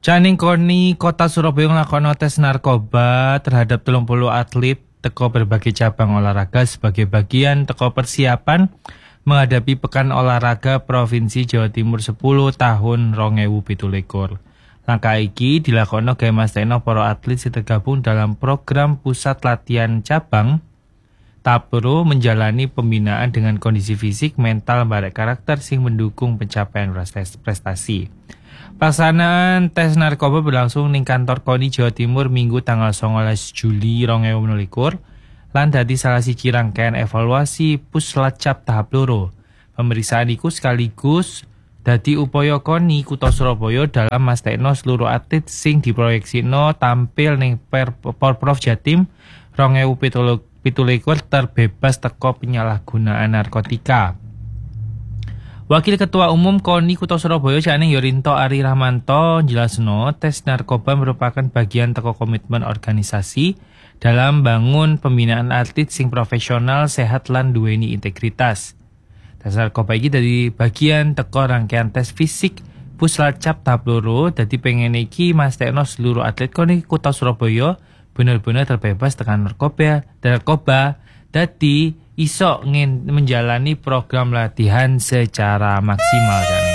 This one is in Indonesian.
Caning Koni Kota Surabaya nglakoni tes narkoba terhadap 30 atlet teko berbagai cabang olahraga sebagai bagian teko persiapan menghadapi Pekan Olahraga Provinsi Jawa Timur 10 tahun 2017. Langkah iki dilakoni gawe masteno para atlet sing tergabung dalam program pusat latihan cabang tahap loro menjalani pembinaan dengan kondisi fisik, mental, barek karakter sing mendukung pencapaian prestasi. Pelaksanaan tes narkoba berlangsung ning kantor KONI Jawa Timur Minggu tanggal 19 Juli 2021 lan dadi salah siji rangkaian evaluasi puslacap tahap loro. Pemeriksaan iku sekaligus dadi upaya KONI Kutha Surabaya dalam mastekno seluruh atlet sing diproyeksino tampil ning Porprov Jatim 2017 terbebas teko penyalahgunaan narkotika. Wakil Ketua Umum KONI Kutha Surabaya Caning Yorinto Ari Rahmanto jelasno tes narkoba merupakan bagian teko komitmen organisasi dalam bangun pembinaan atlet sing profesional, sehat lan duweni integritas. Tes narkoba iki dadi bagian teko rangkaian tes fisik puslacap tahap loro dadi pengen iki mastekno seluruh atlet KONI Kutha Surabaya bener-bener terbebas tekan narkoba dadi iso menjalani program latihan secara maksimal.